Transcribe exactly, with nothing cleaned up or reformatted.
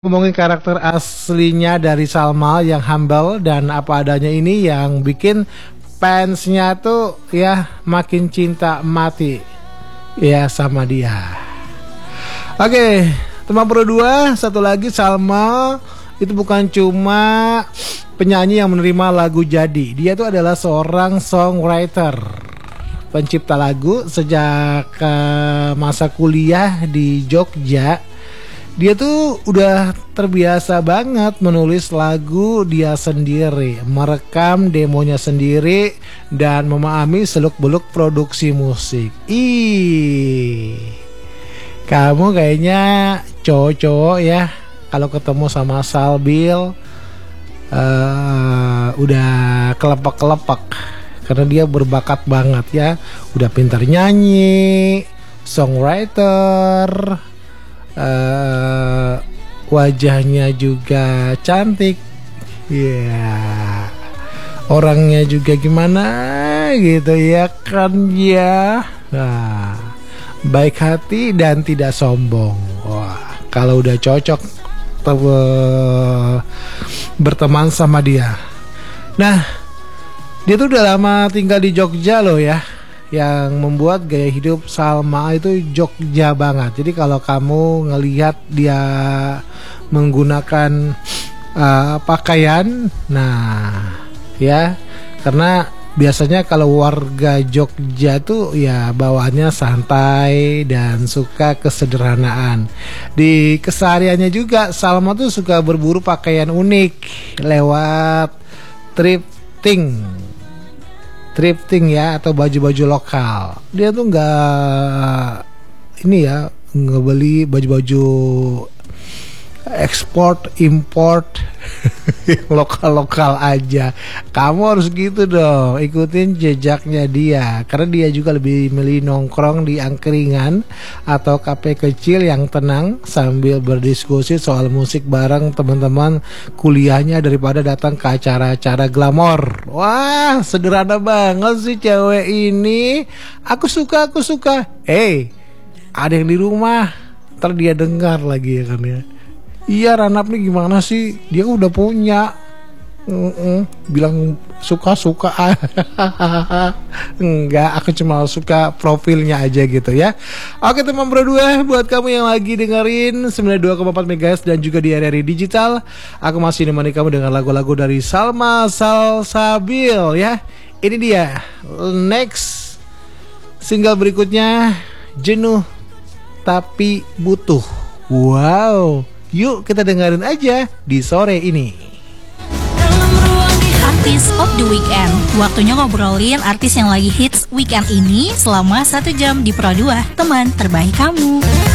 Ngomongin karakter aslinya dari Salma yang humble dan apa adanya ini yang bikin fansnya tuh ya makin cinta mati ya sama dia. Oke, teman Pro dua, satu lagi Salma itu bukan cuma penyanyi yang menerima lagu jadi. Dia tuh adalah seorang songwriter, pencipta lagu sejak uh, masa kuliah di Jogja. Dia tuh udah terbiasa banget menulis lagu dia sendiri, merekam demonya sendiri, dan memahami seluk-beluk produksi musik. Ih, kamu kayaknya cowok-cowok ya kalau ketemu sama Salbil uh, udah kelepek-kelepek karena dia berbakat banget ya, udah pintar nyanyi, songwriter. Uh, wajahnya juga cantik, ya yeah. Orangnya juga gimana gitu ya kan ya, nah, baik hati dan tidak sombong. Wah, kalau udah cocok te- berteman sama dia. Nah, dia tuh udah lama tinggal di Jogja loh ya, yang membuat gaya hidup Salma itu Jogja banget. Jadi kalau kamu ngelihat dia menggunakan uh, pakaian, nah ya, karena biasanya kalau warga Jogja tuh ya bawaannya santai dan suka kesederhanaan. Di kesehariannya juga Salma tuh suka berburu pakaian unik lewat thrifting. Thrifting ya, atau baju-baju lokal. Dia tuh nggak ini ya, nggak beli baju-baju ekspor import lokal-lokal aja. Kamu harus gitu dong, ikutin jejaknya dia, karena dia juga lebih milih nongkrong di angkringan atau kafe kecil yang tenang sambil berdiskusi soal musik bareng teman-teman kuliahnya daripada datang ke acara-acara glamor. Wah, sederhana banget sih cewek ini. Aku suka, aku suka. Eh, hey, ada yang di rumah, ntar dia dengar lagi ya kan ya. Iya, Ranap nih gimana sih? Dia udah punya. Mm-mm. Bilang suka-suka. Enggak, aku cuma suka profilnya aja gitu ya. Oke teman berdua, buat kamu yang lagi dengerin sembilan puluh dua koma empat megahertz dan juga di R R I Digital, aku masih nemani kamu dengan lagu-lagu dari Salma Salsabil ya. Ini dia next single berikutnya, Jenuh Tapi Butuh. Wow, yuk kita dengerin aja di sore ini. Artis of the Weekend. Waktunya ngobrolin artis yang lagi hits weekend ini selama satu jam di Pro dua, teman terbaik kamu.